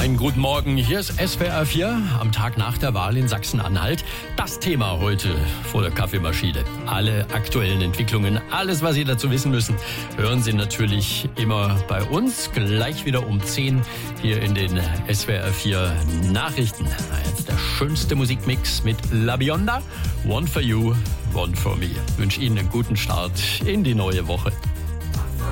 Einen guten Morgen, hier ist SWR 4 am Tag nach der Wahl in Sachsen-Anhalt. Das Thema heute vor der Kaffeemaschine. Alle aktuellen Entwicklungen, alles, was Sie dazu wissen müssen, hören Sie natürlich immer bei uns. Gleich wieder um 10 hier in den SWR 4 Nachrichten. Jetzt der schönste Musikmix mit La Bionda. One for you, one for me. Ich wünsche Ihnen einen guten Start in die neue Woche.